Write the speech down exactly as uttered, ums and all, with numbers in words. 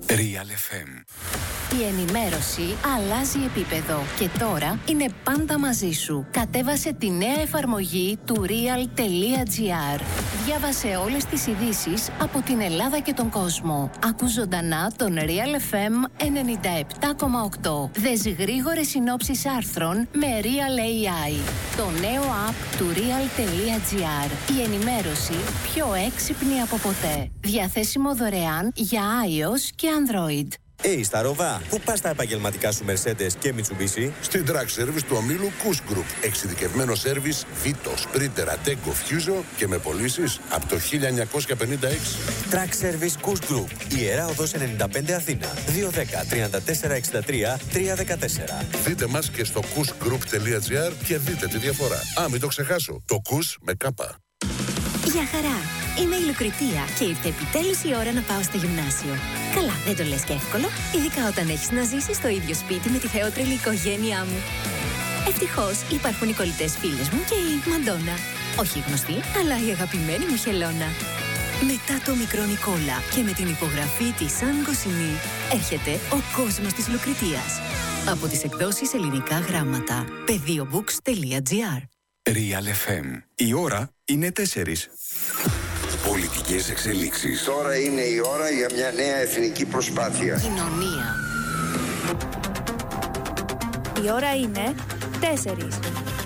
Real εφ εμ. Η ενημέρωση αλλάζει επίπεδο και τώρα είναι πάντα μαζί σου. Κατέβασε τη νέα εφαρμογή του real.gr. Διάβασε όλες τις ειδήσεις από την Ελλάδα και τον κόσμο. Ακού ζωντανά τον Real εφ εμ ενενήντα επτά κόμμα οκτώ. Δες γρήγορες συνόψεις άρθρων με Real έι άι. Το νέο app του real.gr. Η ενημέρωση πιο έξυπνη από ποτέ. Διαθέσιμο δωρεάν για iOS και Android. Hey, Σταρόβα, πού πας τα επαγγελματικά σου Mercedes και Mitsubishi? Στην Track Service του ομίλου Kuss Group. Εξειδικευμένο σέρβις Vito, Sprinter, Ateco, Fuso και με πωλήσεις από το χίλια εννιακόσια πενήντα έξι. Track Service Kuss Group. Ιερά Οδός ενενήντα πέντε Αθήνα. δύο ένα μηδέν, τρία τέσσερα έξι τρία, τρία ένα τέσσερα. Δείτε μας και στο kussgroup.gr και δείτε τη διαφορά. Α, μην το ξεχάσω. Το Kuss με κάπα. Γεια χαρά! Είμαι η Λουκριτία και ήρθε επιτέλους η ώρα να πάω στο γυμνάσιο. Καλά, δεν το λες και εύκολο, ειδικά όταν έχεις να ζήσεις στο ίδιο σπίτι με τη θεότρελη οικογένειά μου. Ευτυχώς υπάρχουν οι κολλητές φίλες μου και η Μαντόνα. Όχι η γνωστή, αλλά η αγαπημένη μου Χελώνα. Μετά το μικρό Νικόλα και με την υπογραφή της Σαν Κοσινή, έρχεται ο κόσμος της Λουκριτίας. Από τις εκδόσεις Ελληνικά Γράμματα. πεδίομπουκς τελεία τζι άρ. Real εφ εμ. Η ώρα είναι τέσσερις. Πολιτικές εξελίξεις. Τώρα είναι η ώρα για μια νέα εθνική προσπάθεια. Κοινωνία. Η ώρα είναι τέσσερις.